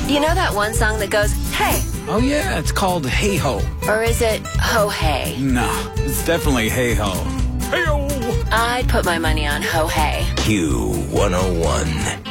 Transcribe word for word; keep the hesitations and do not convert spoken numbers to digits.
You know that one song that goes, hey? Oh, yeah, it's called Hey Ho. Or is it Ho Hey? No, it's definitely Hey Ho. Hey Ho! I'd put my money on Ho Hey. Q one oh one.